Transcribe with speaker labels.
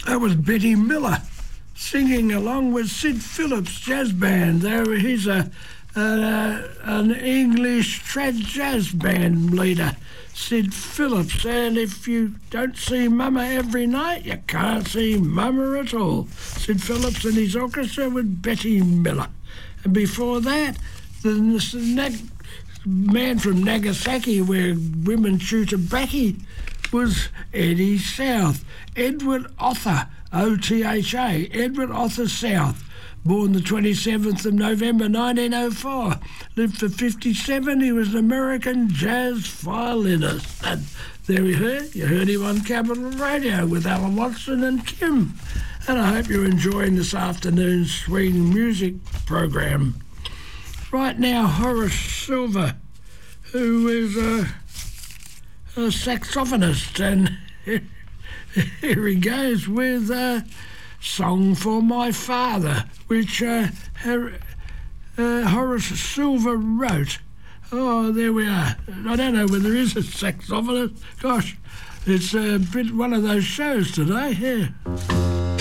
Speaker 1: That was Betty Miller singing along with Sid Phillips Jazz Band. He's an English trad jazz band leader, Sid Phillips. And if you don't see Mama every night, you can't see Mama at all. Sid Phillips and his orchestra with Betty Miller. And before that, the man from Nagasaki, where women chew tobacco, was Eddie South. Edward Other, O-T-H-A, Edward Other South, born the 27th of November 1904, lived for 57. He was an American jazz violinist. And there you heard him on Capital Radio with Alan Watson and Kim. And I hope you're enjoying this afternoon's swing music program. Right now, Horace Silver, who is a saxophonist, and here he goes with Song for My Father, which Horace Silver wrote. Oh, there we are. I don't know whether there is a saxophonist. Gosh, it's a bit one of those shows today, yeah.